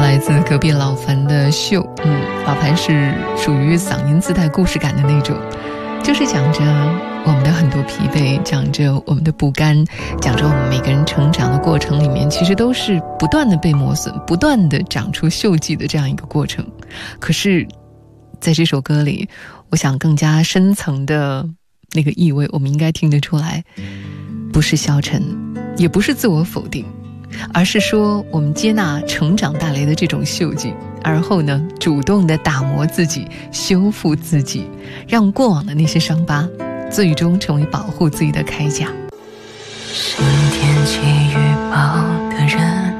来自隔壁老樊的秀。老樊是属于嗓音自带故事感的那种，就是讲着我们的很多疲惫，讲着我们的不甘，讲着我们每个人成长的过程里面其实都是不断的被磨损，不断的长出锈迹的这样一个过程。可是在这首歌里，我想更加深层的那个意味我们应该听得出来，不是消沉，也不是自我否定，而是说我们接纳成长带来的这种锈迹，而后呢主动的打磨自己，修复自己，让过往的那些伤疤最终成为保护自己的铠甲。 是天气预报的人，